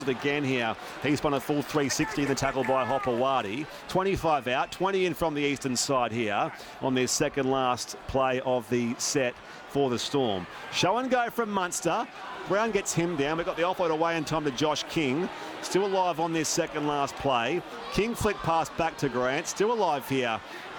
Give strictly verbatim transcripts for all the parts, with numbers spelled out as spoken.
again here. He's spun a full three sixty in the tackle by Hopewadi. twenty-five out, twenty in from the eastern side here on their second last play of the set for the Storm. Show and go from Munster. Brown gets him down. We've got the offload away in time to Josh King. Still alive on this second last play. King flick pass back to Grant. Still alive here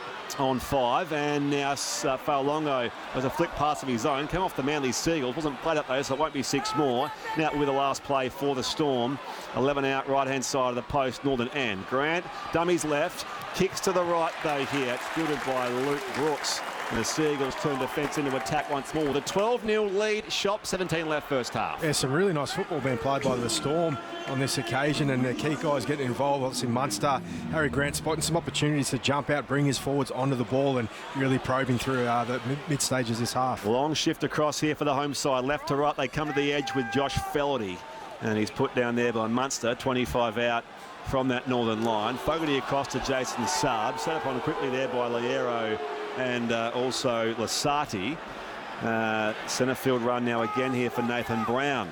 on five, and now uh, Faolongo has a flick pass of his own, came off the Manly Seagulls, wasn't played up though, so it won't be six more. Now with the last play for the Storm, eleven out, right hand side of the post, northern end. Grant, dummies left, kicks to the right though here, it's fielded by Luke Brooks. And the Seagulls turn defence into attack once more with a twelve nil lead. Shop, seventeen left first half. Yeah, some really nice football being played by the Storm on this occasion, and the key guys getting involved. Obviously Munster, Harry Grant spotting some opportunities to jump out, bring his forwards onto the ball and really probing through uh, the mid stages this half. Long shift across here for the home side. Left to right, they come to the edge with Josh Fellerty. And he's put down there by Munster, twenty-five out from that northern line. Fogarty across to Jason Saab, set up on quickly there by Liero and uh, also Lasati. Uh, centre field run now again here for Nathan Brown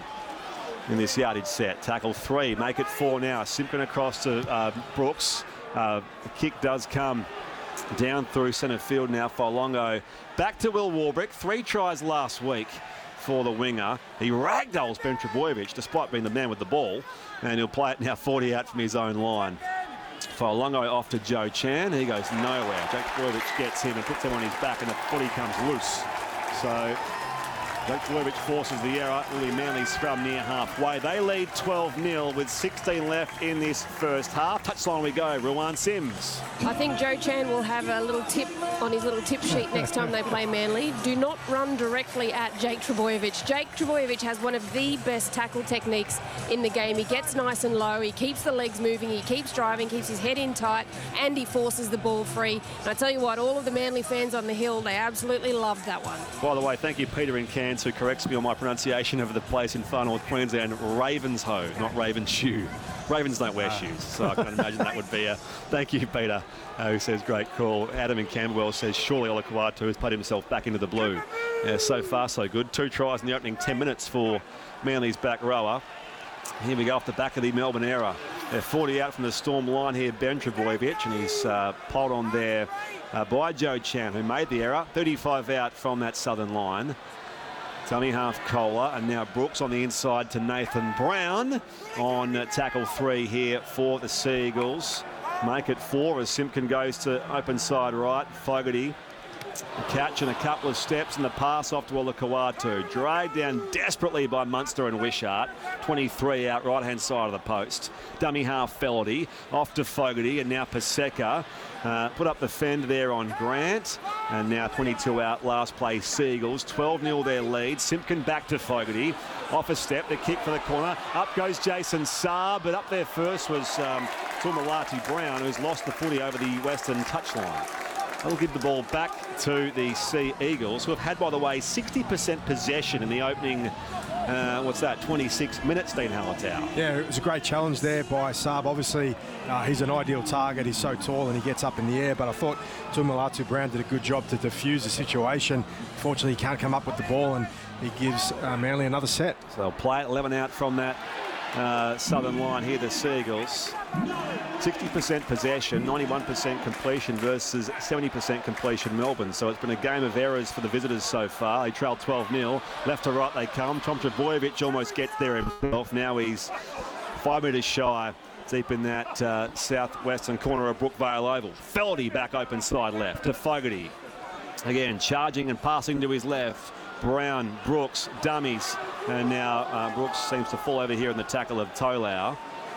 in this yardage set. Tackle three, make it four now. Simpkin across to uh, Brooks. Uh, the kick does come down through centre field now for Longo. Back to Will Warbrick. Three tries last week for the winger. He ragdolls Ben Trebojevic despite being the man with the ball, and he'll play it now forty out from his own line. Faolongo off to Joe Chan. He goes nowhere. Jake Trebojevic gets him and puts him on his back, and the footy comes loose. So Jake Trebojevic forces the error. Willie Manly scrum near halfway. They lead twelve nil with sixteen left in this first half. Touchline we go. Ruwan Sims. I think Joe Chan will have a little tip on his little tip sheet next time they play Manly. Do not run directly at Jake Trebojevic. Jake Trebojevic has one of the best tackle techniques in the game. He gets nice and low. He keeps the legs moving. He keeps driving, keeps his head in tight, and he forces the ball free. And I tell you what, all of the Manly fans on the hill, they absolutely loved that one. By the way, thank you, Peter in Cairns, who corrects me on my pronunciation of the place in far north Queensland. Ravenshoe, not Ravenshoe. Ravens don't wear shoes, so I can imagine that would be a thank you, Peter, uh, who says great call. Adam in Camberwell says surely Olakau'atu has put himself back into the blue. Yeah, so far so good. Two tries in the opening ten minutes for Manly's back rower. Here we go off the back of the Melbourne era. They're forty out from the Storm line here, Ben Trebojevic, and he's uh, polled on there uh, by Joe Chan, who made the error. thirty-five out from that southern line. Dummy half Kohler, and now Brooks on the inside to Nathan Brown on uh, tackle three here for the Seagulls. Make it four as Simpkin goes to open side right. Fogarty, a catch and a couple of steps, and the pass off to Olakau'atu. Dragged down desperately by Munster and Wishart. twenty-three out, right-hand side of the post. Dummy half Fellerty, off to Fogarty, and now Paseka. Uh, put up the fend there on Grant, and now twenty-two out, last play Seagulls. twelve nil their lead. Simpkin back to Fogarty. Off a step, the kick for the corner. Up goes Jason Saab, but up there first was um, Tumalati Brown, who's lost the footy over the western touchline. They'll give the ball back to the Sea Eagles, who have had, by the way, sixty percent possession in the opening, uh, what's that, twenty-six minutes, Dean Hallertau. Yeah, it was a great challenge there by Saab. Obviously, uh, he's an ideal target. He's so tall and he gets up in the air, but I thought Tumalatu Brown did a good job to defuse the situation. Fortunately, he can't come up with the ball, and he gives uh, Manly another set. So they'll play it eleven out from that uh, southern line here, the Seagulls. sixty percent possession, ninety-one percent completion versus seventy percent completion Melbourne. So it's been a game of errors for the visitors so far. They trail twelve nil. Left to right they come. Tom Trebojevic almost gets there himself. Now he's five metres shy, deep in that uh, southwestern corner of Brookvale Oval. Fellerty back open side left to Fogarty. Again, charging and passing to his left. Brown, Brooks, dummies. And now uh, Brooks seems to fall over here in the tackle of Tolau.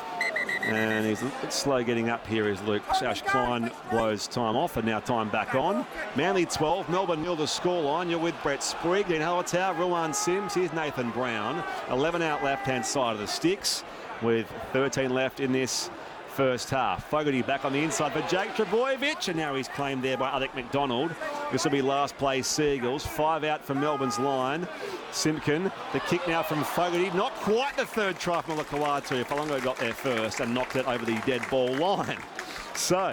And he's a bit slow getting up here as Luke Ash Klein blows time off, and now time back on. Manly twelve, Melbourne nil the scoreline. You're with Brett Sprigg in Hallertau, Ruwan Sims. Here's Nathan Brown. eleven out left-hand side of the sticks with thirteen left in this first half. Fogarty back on the inside for Jake Trebojevic, and now he's claimed there by Alec McDonald. This will be last play Seagulls. Five out from Melbourne's line. Simpkin, the kick now from Fogarty. Not quite the third try from Olakau'atu. Faolongo got there first and knocked it over the dead ball line. So,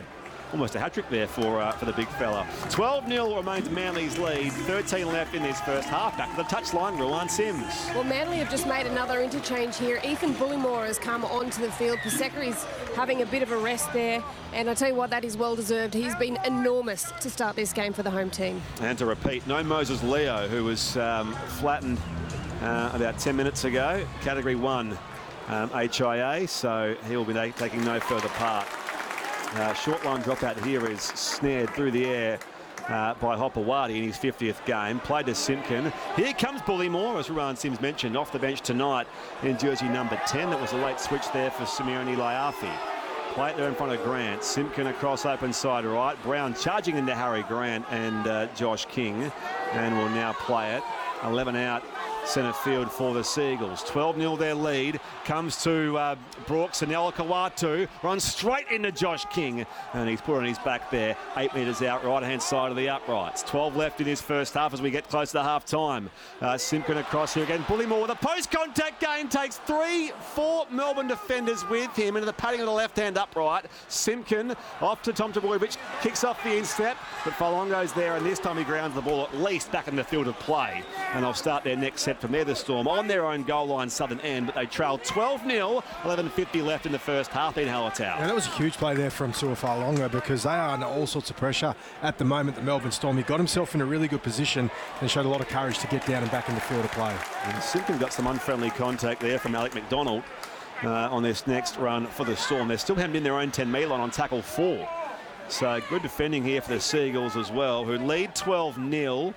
almost a hat-trick there for uh, for the big fella. twelve nil remains Manly's lead. thirteen left in this first half. Back to the touchline, Ruan Sims. Well, Manly have just made another interchange here. Ethan Bullimore has come onto the field. Pasecari's having a bit of a rest there. And I tell you what, that is well-deserved. He's been enormous to start this game for the home team. And to repeat, no Moses Leo, who was um, flattened uh, about ten minutes ago. Category one um, H I A, so he will be taking no further part. Uh, short line dropout here is snared through the air uh, by Hopewadi in his fiftieth game. Played to Simpkin. Here comes Bullimore, as Ruan Sims mentioned, off the bench tonight in jersey number ten. That was a late switch there for Simeone Laiafi. Play it there in front of Grant. Simpkin across open side right. Brown charging into Harry Grant and uh, Josh King. And will now play it. eleven out. Centre field for the Seagulls. twelve nil their lead. Comes to uh, Brooks and El Kawatu. Runs straight into Josh King. And he's put on his back there. Eight metres out, right-hand side of the uprights. twelve left in his first half as we get close to half-time. Uh, Simpkin across here again. Bullimore with a post-contact gain. Takes three, four Melbourne defenders with him into the padding of the left-hand upright. Simpkin off to Tom Trbojevic. Kicks off the instep. But Falongo's there, and this time he grounds the ball at least back in the field of play. And they'll start their next set from there, the Storm, on their own goal line southern end, but they trailed twelve nil, eleven fifty left in the first half in Hallertau. Yeah, that was a huge play there from Tuafalonga because they are under all sorts of pressure at the moment, the Melbourne Storm. He got himself in a really good position and showed a lot of courage to get down and back in the field of play. And Simpkin got some unfriendly contact there from Alec McDonald uh, on this next run for the Storm. They're still hemmed in their own ten metre line on tackle four. So good defending here for the Seagulls as well, who lead twelve nil.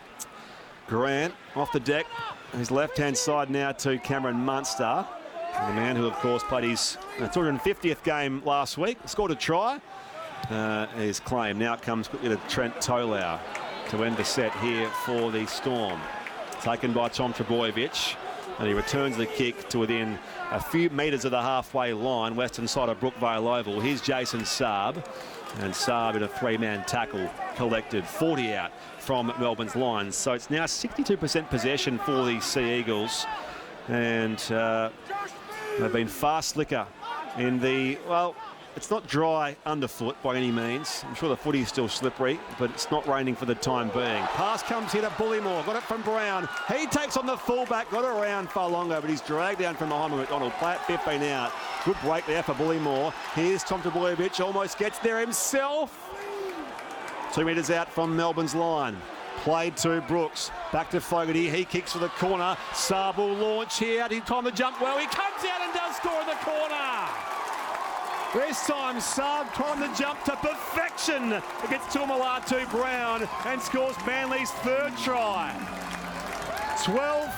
Grant off the deck, his left-hand side now to Cameron Munster. The man who, of course, played his two hundred fiftieth game last week, scored a try. Uh, his claim. Now it comes quickly to Trent Tolau to end the set here for the Storm. Taken by Tom Trbojevic, and he returns the kick to within a few metres of the halfway line, western side of Brookvale Oval. Here's Jason Saab, and Saab in a three-man tackle collected, forty out from Melbourne's lines. So it's now sixty-two percent possession for the Sea Eagles, and uh, they've been far slicker in the, well, it's not dry underfoot by any means. I'm sure the footy is still slippery, but it's not raining for the time being. Pass comes here to Bullimore, got it from Brown. He takes on the fullback, got around Falongo, but he's dragged down from behind McDonald. Play at fifteen out. Good break there for Bullimore. Here's Tom Trbojevic, almost gets there himself. Two metres out from Melbourne's line. Played to Brooks. Back to Fogarty. He kicks for the corner. Saab will launch here. He timed the jump well. He comes out and does score in the corner. This time Saab timed the jump to perfection against Tuamulatu Brown and scores Manly's third try. twelve.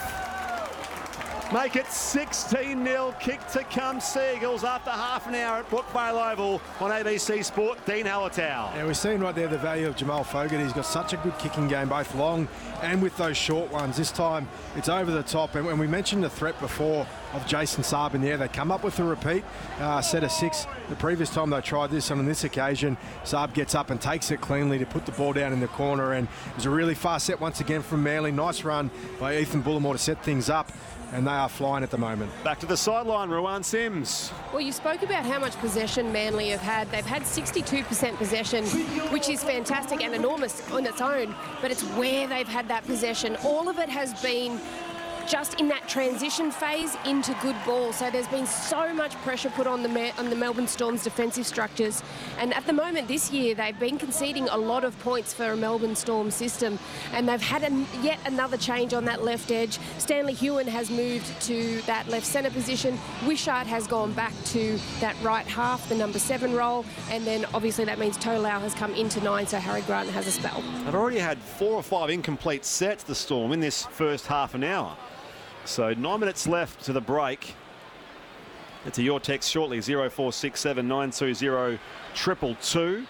Make it sixteen nil. Kick to come Seagulls after half an hour at Brookvale Oval on A B C Sport. Dean Hallertau. Yeah, we're seeing right there the value of Jamal Fogarty. He's got such a good kicking game, both long and with those short ones. This time it's over the top. And when we mentioned the threat before of Jason Saab in the air, they come up with a repeat uh, set of six. The previous time they tried this, and on this occasion, Saab gets up and takes it cleanly to put the ball down in the corner. And it was a really fast set once again from Manly. Nice run by Ethan Bullimore to set things up. And they are flying at the moment. Back to the sideline, Ruan Sims. Well, you spoke about how much possession Manly have had. They've had sixty-two percent possession, which is fantastic and enormous on its own, but it's where they've had that possession. All of it has been just in that transition phase into good ball. So there's been so much pressure put on the on the Melbourne Storm's defensive structures. And at the moment this year, they've been conceding a lot of points for a Melbourne Storm system. And they've had an, yet another change on that left edge. Stanley Hewen has moved to that left centre position. Wishart has gone back to that right half, the number seven role. And then obviously that means Tolau has come into nine, so Harry Grant has a spell. They've already had four or five incomplete sets, the Storm, in this first half an hour. So nine minutes left to the break. It's a your text shortly, zero four six seven nine two zero two two two.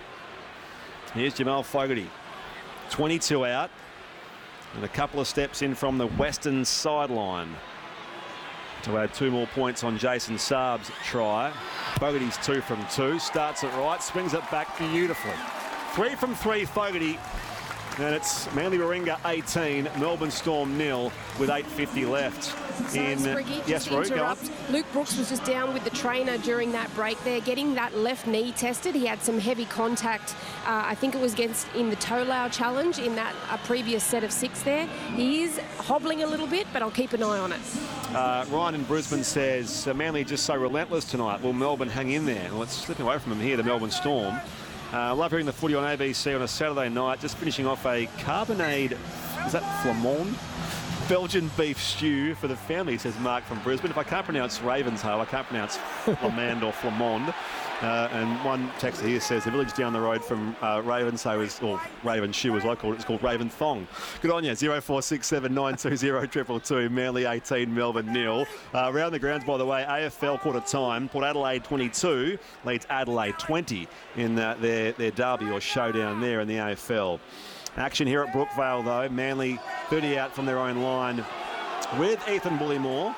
Here's Jamal Fogarty, twenty-two out, and a couple of steps in from the western sideline to add two more points on Jason Saab's try. Fogarty's two from two, starts it right, swings it back beautifully. Three from three, Fogarty. And it's Manly Warringah eighteen, Melbourne Storm nil with eight fifty left. Sorry, in Spriggy, yes, just Root, go on. interrupt. Luke Brooks was just down with the trainer during that break there, getting that left knee tested. He had some heavy contact. Uh, I think it was against in the Tolau challenge in that uh, previous set of six there. He is hobbling a little bit, but I'll keep an eye on it. Uh, Ryan in Brisbane says, uh, Manly just so relentless tonight. Will Melbourne hang in there? Well, let's slip away from them here, the Melbourne Storm. I uh, love hearing the footy on A B C on a Saturday night. Just finishing off a carbonade, is that flamand? Belgian beef stew for the family, says Mark from Brisbane. If I can't pronounce Ravenshoe, I can't pronounce flamand or flamand. Uh, and one texter here says the village down the road from uh, Ravenshoe is, or Ravenshoe as I call it, it's called Raventhong. Good on you. zero four six seven nine two zero two two two. Manly eighteen, Melbourne nil. Uh, around the grounds, by the way, A F L quarter time. Port Adelaide twenty-two leads Adelaide twenty in uh, their, their derby or showdown there in the A F L. Action here at Brookvale, though. Manly thirty out from their own line with Ethan Bullymore,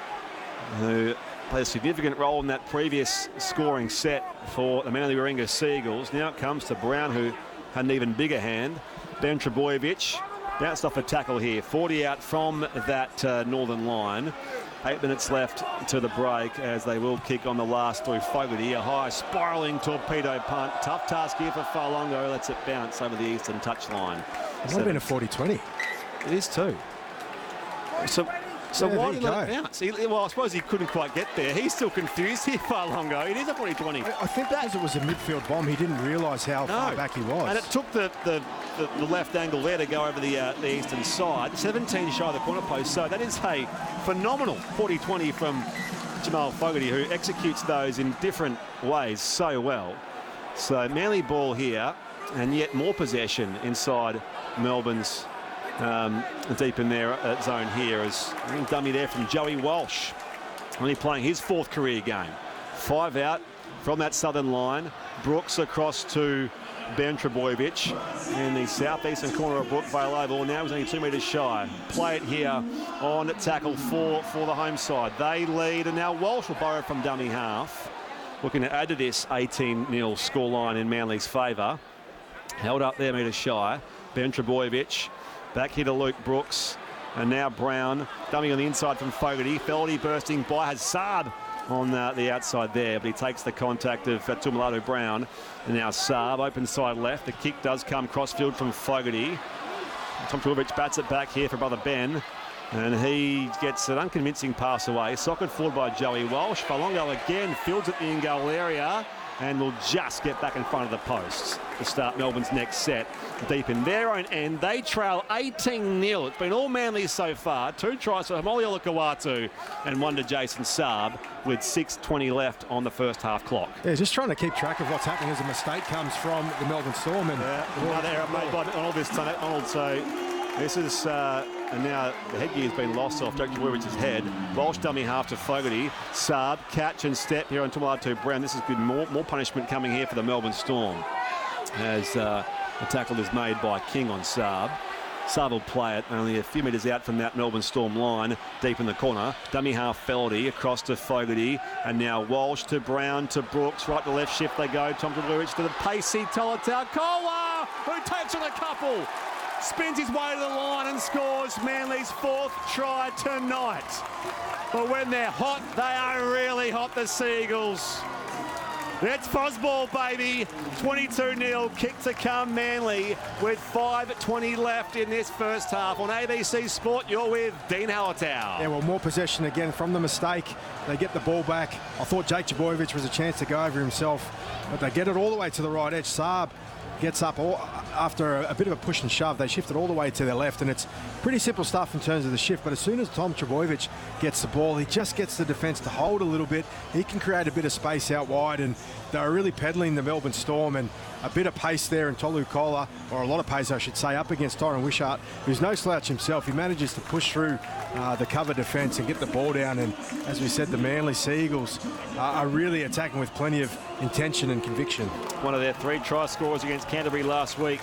who played a significant role in that previous scoring set for the Manly Warringah Seagulls. Now it comes to Brown, who had an even bigger hand. Ben Trebojevic bounced off a tackle here. forty out from that uh, northern line. Eight minutes left to the break as they will kick on the last through Fogarty. A high spiralling torpedo punt. Tough task here for Falongo. Lets it bounce over the eastern touchline. It might have been a forty twenty. It is too. So, so Yeah, why there did you it go. bounce? He, well, I suppose he couldn't quite get there. He's still confused here, Falongo. It is a forty twenty. I think because it was a midfield bomb, he didn't realise how far back he was. And it took the, the, the, the left angle there to go over the, uh, the eastern side. seventeen shy of the corner post. So that is a phenomenal forty twenty from Jamal Fogarty, who executes those in different ways so well. So Manly ball here, and yet more possession inside Melbourne's um, deep in their uh, zone here. As dummy there from Joey Walsh, only playing his fourth career game. Five out from that southern line. Brooks across to Ben Trebojevic in the southeastern corner of Brookvale Oval. Now he's only two metres shy. Play it here on tackle four for the home side. They lead, and now Walsh will borrow from dummy half. Looking to add to this eighteen nil scoreline in Manly's favour. Held up there, metre shy. Ben Trebojevic back here to Luke Brooks. And now Brown, dummy on the inside from Fogarty. Feldy bursting by Hazard on uh, the outside there, but he takes the contact of uh, Tuimoloau Brown. And now Saab, open side left. The kick does come crossfield from Fogarty. Tom Trbojevic bats it back here for brother Ben. And he gets an unconvincing pass away. Socket forward by Joey Walsh. Falongo again fields at the in-goal area and will just get back in front of the posts to start Melbourne's next set. Deep in their own end, they trail eighteen nil. It's been all Manly so far. Two tries for Hamoli Olakau'atu and one to Jason Saab with six twenty left on the first half clock. Yeah, just trying to keep track of what's happening as a mistake comes from the Melbourne Storm. And yeah, another error made by Arnold this time. Arnold, so this is, uh, and now the headgear's been lost off Jake Trbojevich's head. Walsh dummy half to Fogarty. Saab, catch and step here on Tuimoloau Brown. This is good. More, more punishment coming here for the Melbourne Storm as uh, the tackle is made by King on Saab. Saab will play it only a few metres out from that Melbourne Storm line, deep in the corner. Dummy half Feldy across to Fogarty, and now Walsh to Brown to Brooks. Right to left shift they go. Tom Trbojevic to the pacey Tolutau Kola, who takes on a couple. Spins his way to the line and scores Manly's fourth try tonight. But when they're hot, they are really hot, the Seagulls. It's Fosball, baby. twenty-two nil, kick to come Manly with five twenty left in this first half. On A B C Sport, you're with Dean Hallertau. Yeah, well, more possession again from the mistake. They get the ball back. I thought Jake Trbojevic was a chance to go over himself, but they get it all the way to the right edge. Saab gets up all, after a, a bit of a push and shove. They shift it all the way to their left, and it's pretty simple stuff in terms of the shift. But as soon as Tom Trbojevic gets the ball, he just gets the defence to hold a little bit. He can create a bit of space out wide, and they're really peddling the Melbourne Storm, and a bit of pace there in Tolu Kola, or a lot of pace I should say, up against Tyron Wishart, who's no slouch himself. He manages to push through uh, the cover defence and get the ball down, and as we said, the Manly Seagulls uh, are really attacking with plenty of intention and conviction. One of their three try scorers against Canterbury last week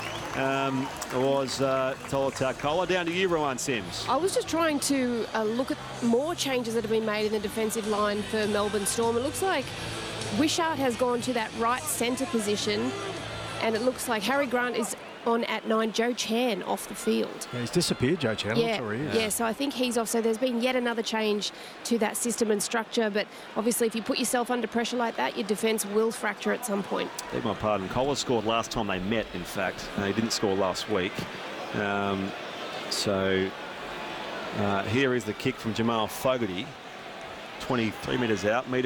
um, was uh, Tolutau Kola. Down to you, Rowan Sims. I was just trying to uh, look at more changes that have been made in the defensive line for Melbourne Storm. It looks like Wishart has gone to that right centre position, and it looks like Harry Grant is on at nine, Joe Chan off the field. Yeah, he's disappeared, Joe Chan. I'm Yeah, not sure he is. yeah, so I think he's off. So there's been yet another change to that system and structure. But obviously, if you put yourself under pressure like that, your defence will fracture at some point. Beg my pardon. Kohler scored last time they met, in fact. Uh, he didn't score last week. Um, so uh, here is the kick from Jamal Fogarty. twenty-three metres out. Metre